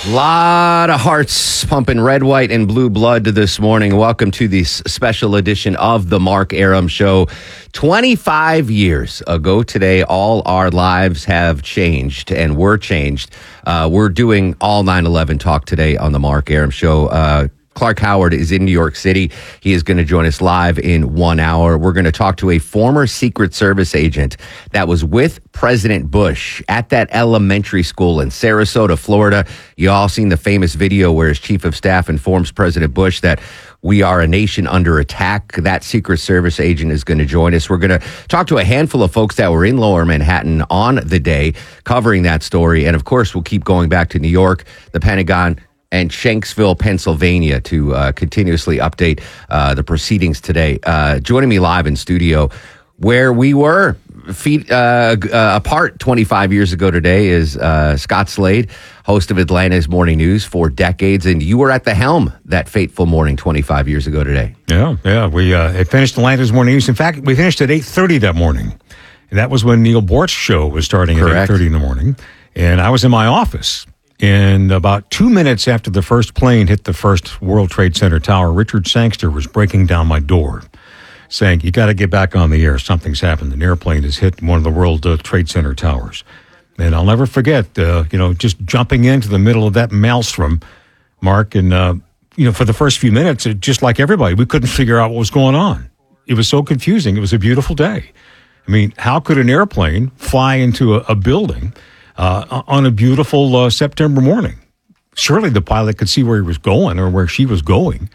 Lot of hearts pumping red, white, and blue blood this morning. Welcome to this special edition of the Mark Arum Show. 25 years ago today, all our lives have changed and were changed. We're doing all 9/11 talk today on the Mark Arum Show. Clark Howard is in New York City. He is going to join us live in 1 hour. We're going to talk to a former Secret Service agent that was with President Bush at that elementary school in Sarasota, Florida. You all seen the famous video where his chief of staff informs President Bush that we are a nation under attack. That Secret Service agent is going to join us. We're going to talk to a handful of folks that were in Lower Manhattan on the day covering that story. And of course, we'll keep going back to New York, the Pentagon, and Shanksville, Pennsylvania to continuously update the proceedings today. Joining me live in studio where we were feet apart 25 years ago today is Scott Slade, host of Atlanta's Morning News for decades. And you were at the helm that fateful morning 25 years ago today. Yeah. We finished Atlanta's Morning News. In fact, we finished at 8:30 that morning. And that was when Neil Bort's show was starting at 8:30 in the morning. And I was in my office. And about 2 minutes after the first plane hit the first World Trade Center tower, Richard Sangster was breaking down my door, saying, "You got to get back on the air. Something's happened. An airplane has hit one of the World Trade Center towers." And I'll never forget, just jumping into the middle of that maelstrom, Mark. And, for the first few minutes, just like everybody, we couldn't figure out what was going on. It was so confusing. It was a beautiful day. I mean, how could an airplane fly into a building on a beautiful September morning? Surely the pilot could see where he was going or where she was going.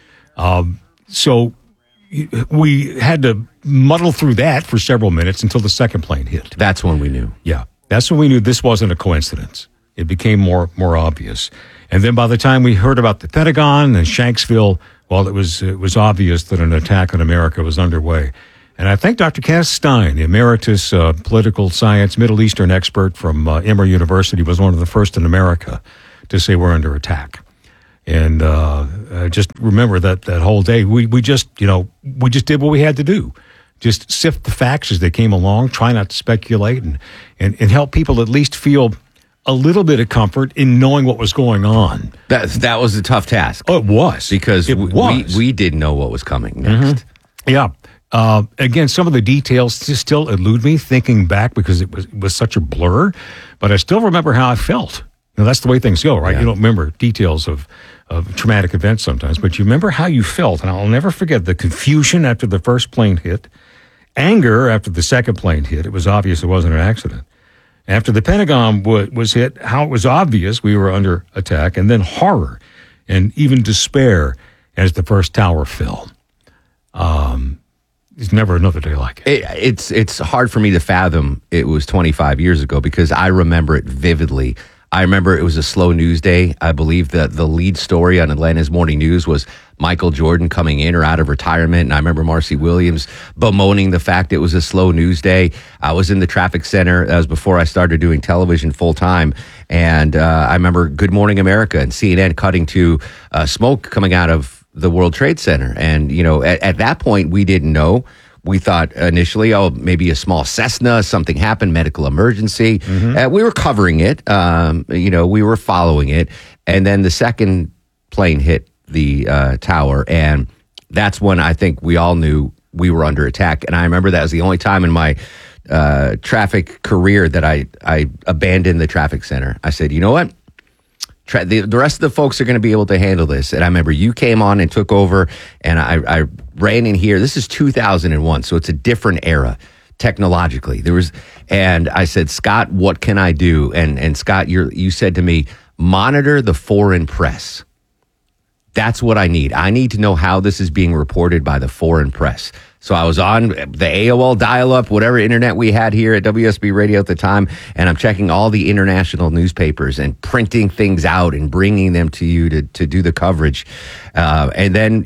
So we had to muddle through that for several minutes until the second plane hit. That's when we knew. Yeah, that's when we knew this wasn't a coincidence. It became more obvious. And then by the time we heard about the Pentagon and Shanksville, well, it was obvious that an attack on America was underway. And I think Dr. Cass Stein, the emeritus political science Middle Eastern expert from Emory University, was one of the first in America to say we're under attack. And just remember that whole day, we just did what we had to do. Just sift the facts as they came along, try not to speculate, and help people at least feel a little bit of comfort in knowing what was going on. That was a tough task. Oh, it was. Because we didn't know what was coming next. Mm-hmm. Yeah. Again, some of the details still elude me thinking back because it was such a blur, but I still remember how I felt. Now, that's the way things go, right? Yeah. You don't remember details of traumatic events sometimes, but you remember how you felt. And I'll never forget the confusion after the first plane hit, anger after the second plane hit. It was obvious it wasn't an accident. After the Pentagon was hit, how it was obvious we were under attack, and then horror and even despair as the first tower fell. There's never another day like it. It's hard for me to fathom it was 25 years ago because I remember it vividly. I remember it was a slow news day. I believe that the lead story on Atlanta's Morning News was Michael Jordan coming in or out of retirement. And I remember Marcy Williams bemoaning the fact it was a slow news day. I was in the traffic center. That was before I started doing television full time. And I remember Good Morning America and CNN cutting to smoke coming out of the World Trade Center. And, at that point, we didn't know. We thought initially, maybe a small Cessna, something happened, medical emergency. Mm-hmm. We were covering it. We were following it. And then the second plane hit the tower. And that's when I think we all knew we were under attack. And I remember that was the only time in my traffic career that I abandoned the traffic center. I said, you know what? The rest of the folks are going to be able to handle this. And I remember you came on and took over, and I ran in here. This is 2001, so it's a different era technologically. And I said, Scott, what can I do? And Scott, you said to me, monitor the foreign press. That's what I need. I need to know how this is being reported by the foreign press. So I was on the AOL dial-up, whatever internet we had here at WSB Radio at the time, and I'm checking all the international newspapers and printing things out and bringing them to you to do the coverage. And then,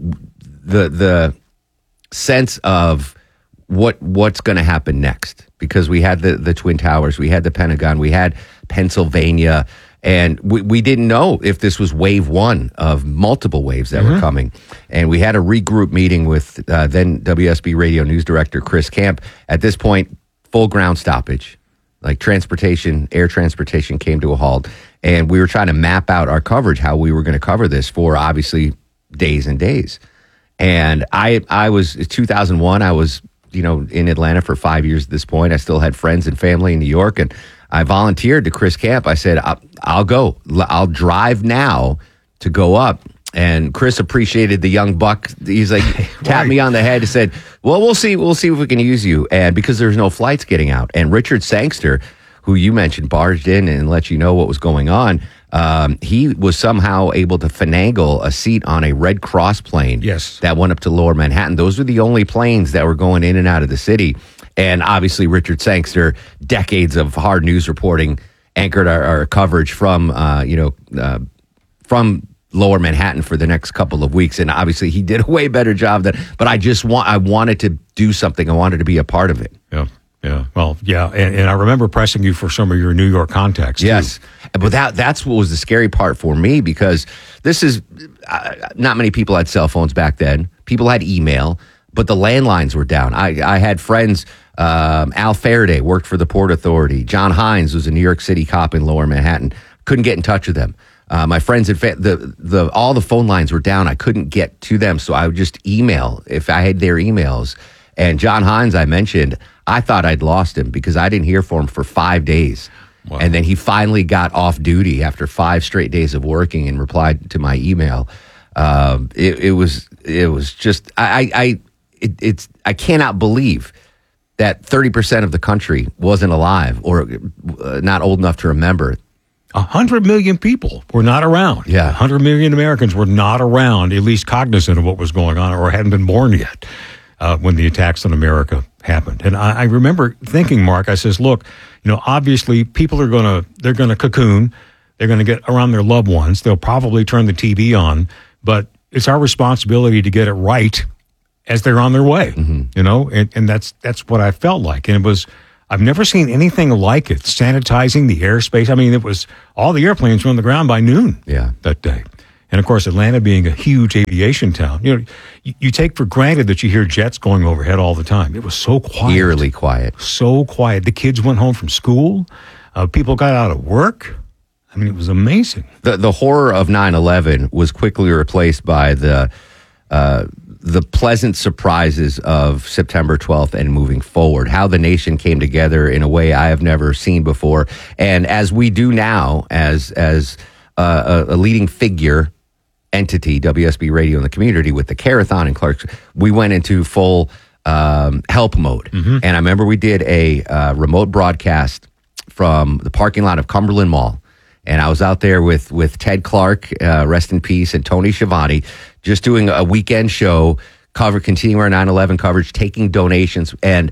the sense of what's going to happen next, because we had the Twin Towers, we had the Pentagon, we had Pennsylvania, and we didn't know if this was wave one of multiple waves that were coming. And we had a regroup meeting with then WSB Radio News Director Chris Camp. At this point, full ground stoppage. Like air transportation came to a halt, and we were trying to map out our coverage, how we were going to cover this for obviously days and days. And I was 2001. I was in Atlanta for 5 years at this point. I still had friends and family in New York, and I volunteered to Chris Camp. I said, I'll go. I'll drive now to go up. And Chris appreciated the young buck. He's like, tapped me on the head and said, well, we'll see if we can use you. And because there's no flights getting out. And Richard Sangster, who you mentioned, barged in and let you know what was going on. He was somehow able to finagle a seat on a Red Cross plane that went up to Lower Manhattan. Those were the only planes that were going in and out of the city. And obviously, Richard Sangster, decades of hard news reporting, anchored our coverage from Lower Manhattan for the next couple of weeks. And obviously, he did a way better job than. But I wanted to do something. I wanted to be a part of it. Yeah. Yeah. Well, yeah. And I remember pressing you for some of your New York contacts, too. Yes. But that's what was the scary part for me, because this is not many people had cell phones back then. People had email, but the landlines were down. I had friends. Al Faraday worked for the Port Authority. John Hines was a New York City cop in Lower Manhattan. Couldn't get in touch with them. My friends and all the phone lines were down. I couldn't get to them, so I would just email if I had their emails. And John Hines, I mentioned, I thought I'd lost him because I didn't hear from him for 5 days. Wow. And then he finally got off duty after 5 straight days of working and replied to my email. It was just I cannot believe that 30% of the country wasn't alive or not old enough to remember. 100 million people were not around. Yeah. 100 million Americans were not around, at least cognizant of what was going on, or hadn't been born yet when the attacks on America happened. And I remember thinking, Mark, I says, look, obviously people are they're going to cocoon. They're going to get around their loved ones. They'll probably turn the TV on, but it's our responsibility to get it right as they're on their way, and that's what I felt like. And I've never seen anything like it, sanitizing the airspace. I mean, it was all the airplanes were on the ground by noon that day. And of course, Atlanta being a huge aviation town, you take for granted that you hear jets going overhead all the time. It was so quiet. Eerily quiet. So quiet. The kids went home from school. People got out of work. I mean, it was amazing. The horror of 9/11 was quickly replaced by the pleasant surprises of September 12th and moving forward, how the nation came together in a way I have never seen before. And as we do now, as a leading figure entity, WSB Radio in the community with the Carathon and Clark, we went into full help mode. Mm-hmm. And I remember we did a remote broadcast from the parking lot of Cumberland Mall. And I was out there with Ted Clark, rest in peace, and Tony Schiavone, just doing a weekend show, continuing our 9/11 coverage, taking donations. And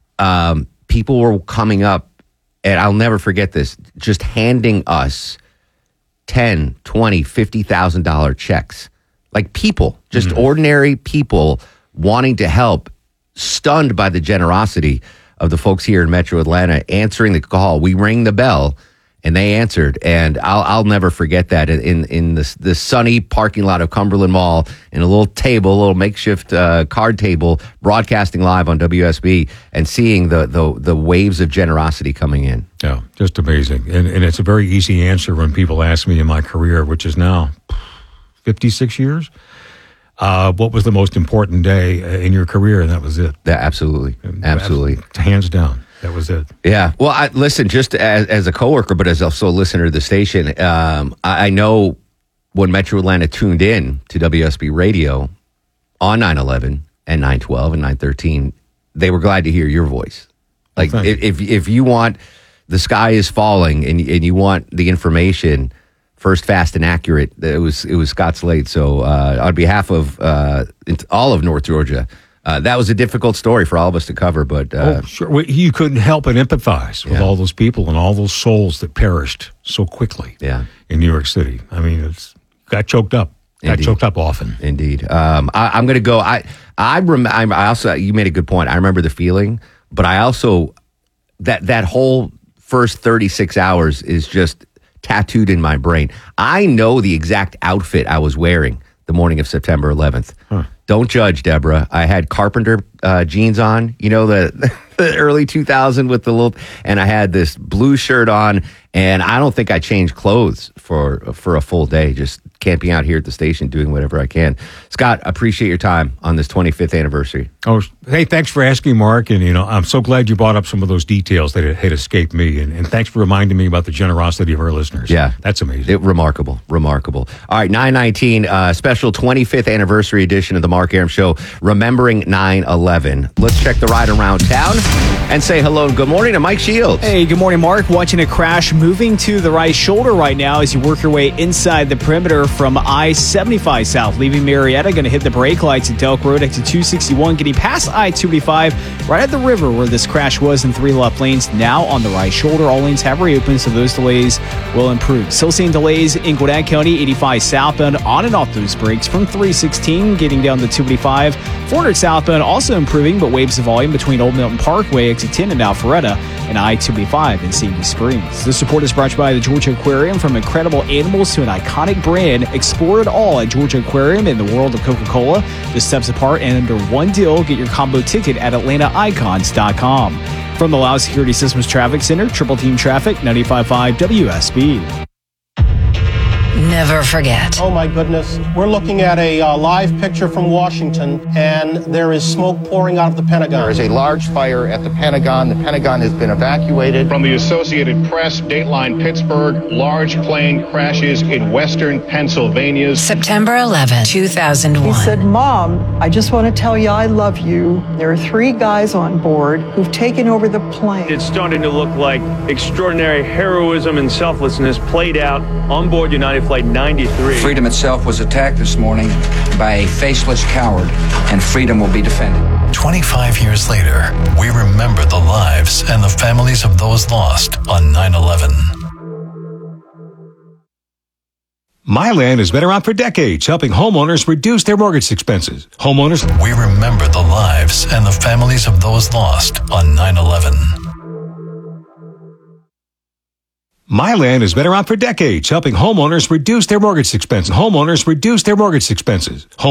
people were coming up, and I'll never forget this, just handing us $10,000, $20,000, $50,000 checks. Like people, just ordinary people wanting to help, stunned by the generosity of the folks here in Metro Atlanta, answering the call. We rang the bell. And they answered, and I'll never forget that in the sunny parking lot of Cumberland Mall, in a little makeshift card table, broadcasting live on WSB, and seeing the waves of generosity coming in. Yeah, just amazing. And it's a very easy answer when people ask me in my career, which is now 56 years, what was the most important day in your career? And that was it. Absolutely. Hands down. That was it. Yeah. Well, listen, just as a coworker, but as also a listener to the station, I know when Metro Atlanta tuned in to WSB Radio on 9/11 and 9/12 and 9/13, they were glad to hear your voice. Like, if you want, the sky is falling and you want the information first, fast, and accurate, it was Scott Slade. So on behalf of all of North Georgia, that was a difficult story for all of us to cover, but sure, you couldn't help but empathize with all those people and all those souls that perished so quickly. In New York City. I mean, got choked up. Got choked up often. Indeed. I'm going to go. I also, you made a good point. I remember the feeling, but I also that whole first 36 hours is just tattooed in my brain. I know the exact outfit I was wearing the morning of September 11th. Don't judge, Deborah. I had carpenter jeans on, the early 2000 with the little, and I had this blue shirt on, and I don't think I changed clothes for a full day, just camping out here at the station, doing whatever I can. Scott, appreciate your time on this 25th anniversary. Oh, hey, thanks for asking, Mark. And, I'm so glad you brought up some of those details that had escaped me. And thanks for reminding me about the generosity of our listeners. Yeah. That's amazing. Remarkable. All right, 919, special 25th anniversary edition of the Mark Arum Show, remembering 9/11. Let's check the ride around town and say hello and good morning to Mike Shields. Hey, good morning, Mark. Watching a crash moving to the right shoulder right now as you work your way inside the perimeter from I-75 south, leaving Marietta. Going to hit the brake lights at Delk Road, exit 261, getting past I-285, right at the river where this crash was in 3 left lanes. Now on the right shoulder, all lanes have reopened, so those delays will improve. Still seeing delays in Gwinnett County, 85 southbound, on and off those brakes from 316, getting down to 285. 400 southbound also improving, but waves of volume between Old Milton Parkway, exit 10 and Alpharetta, and I-285 in Sandy Springs. This report is brought to you by the Georgia Aquarium. From incredible animals to an iconic brand, explore it all at Georgia Aquarium in the world of Coca-Cola. Just steps apart and under one deal. Get your combo ticket at AtlantaIcons.com. From the Loud Security Systems Traffic Center, Triple Team Traffic, 95.5 WSB. Never forget. Oh my goodness. We're looking at a live picture from Washington, and there is smoke pouring out of the Pentagon. There is a large fire at the Pentagon. The Pentagon has been evacuated. From the Associated Press, Dateline Pittsburgh, large plane crashes in western Pennsylvania. September 11, 2001. He said, "Mom, I just want to tell you I love you. There are 3 guys on board who've taken over the plane." It's starting to look like extraordinary heroism and selflessness played out on board United Flight 93. Freedom itself was attacked this morning by a faceless coward, and freedom will be defended. 25 years later, we remember the lives and the families of those lost on 9/11. MyLand has been around for decades, helping homeowners reduce their mortgage expenses. We remember the lives and the families of those lost on 9/11. MyLand has been around for decades, helping homeowners reduce their mortgage expenses.